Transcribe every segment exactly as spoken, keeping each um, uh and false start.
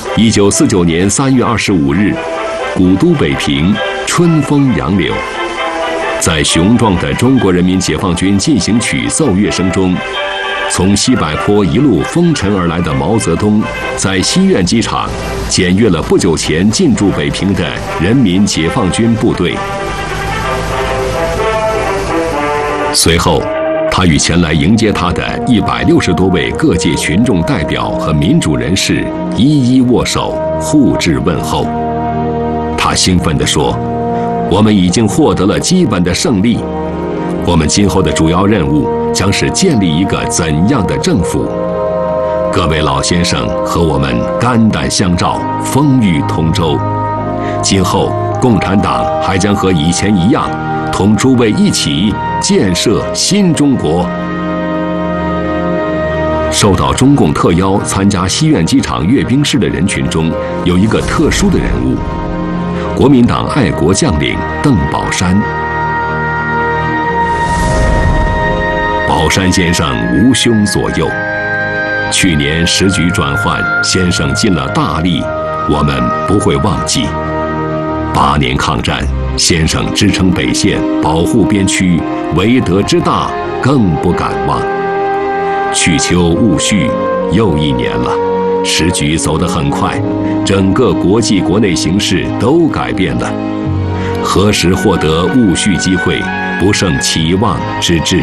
一九四九年三月二十五日，古都北平，春风杨柳。在雄壮的中国人民解放军进行曲奏乐声中，从西柏坡一路风尘而来的毛泽东，在西苑机场检阅了不久前进驻北平的人民解放军部队。随后，他与前来迎接他的一百六十多位各界群众代表和民主人士一一握手，互致问候。他兴奋地说：“我们已经获得了基本的胜利，我们今后的主要任务将是建立一个怎样的政府？各位老先生和我们肝胆相照，风雨同舟。今后共产党还将和以前一样，同诸位一起建设新中国。”受到中共特邀参加西苑机场阅兵式的人群中，有一个特殊的人物，国民党爱国将领邓宝山。宝山先生无兄左右，去年时局转换，先生尽了大力，我们不会忘记。八年抗战，先生支撑北线，保护边区，为德之大，更不敢忘。去秋戊戌，又一年了，时局走得很快，整个国际国内形势都改变了。何时获得戊戌机会，不胜期望之至。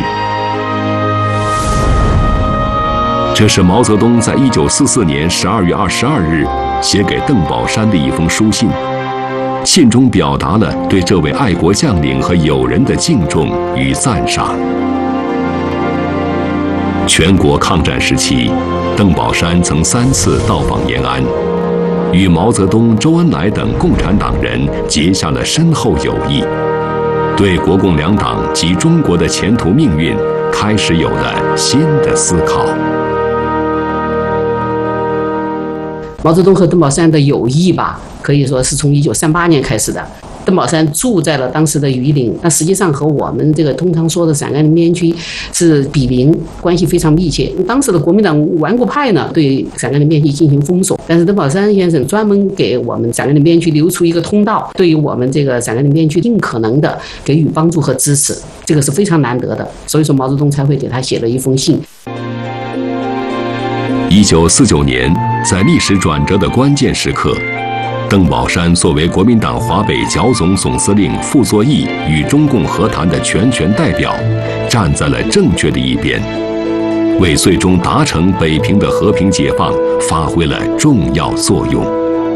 这是毛泽东在一九四四年十二月二十二日写给邓宝山的一封书信，信中表达了对这位爱国将领和友人的敬重与赞赏。全国抗战时期，邓宝山曾三次到访延安，与毛泽东、周恩来等共产党人结下了深厚友谊，对国共两党及中国的前途命运开始有了新的思考。 毛泽东和邓宝山的友谊吧，可以说是从一九三八年开始的。邓宝山住在了当时的榆林，那实际上和我们这个通常说的陕甘宁边区是比邻，关系非常密切。当时的国民党顽固派呢，对陕甘宁边区进行封锁，但是邓宝山先生专门给我们陕甘宁边区留出一个通道，对于我们这个陕甘宁边区尽可能的给予帮助和支持，这个是非常难得的。所以说毛泽东才会给他写了一封信。 一九四九年，在历史转折的关键时刻，邓宝山作为国民党华北剿总总司令傅作义与中共和谈的全权代表，站在了正确的一边，为最终达成北平的和平解放发挥了重要作用。